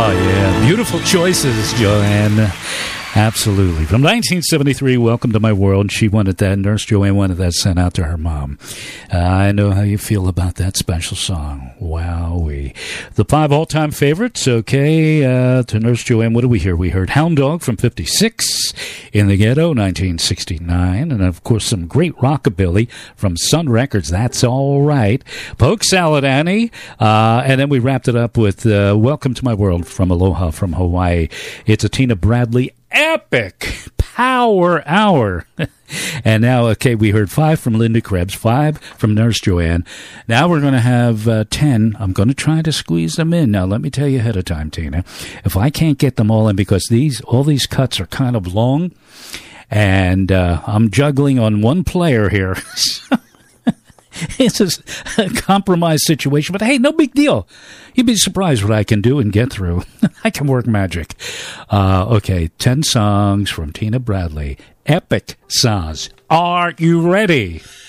Oh, yeah. Beautiful choices, Joanne. Absolutely. From 1973, Welcome to My World. She wanted that. Nurse Joanne wanted that sent out to her mom. I know how you feel about that special song. Wowee. The 5 all-time favorites, okay, to Nurse Joanne. What do we hear? We heard Hound Dog from 56, In the Ghetto, 1969, and, of course, some great rockabilly from Sun Records. That's All Right. Polk Salad Annie. And then we wrapped it up with Welcome to My World from Aloha from Hawaii. It's a Tina Bradley epic power hour. And now, okay, we heard 5 from Linda Krebs, 5 from Nurse Joanne. Now we're going to have 10. I'm going to try to squeeze them in. Now, let me tell you ahead of time, Tina, if I can't get them all in, because all these cuts are kind of long, and I'm juggling on one player here. It's a compromised situation, but hey, no big deal. You'd be surprised what I can do and get through. I can work magic. Okay, 10 songs from Tina Bradley. Epic songs. Are you ready?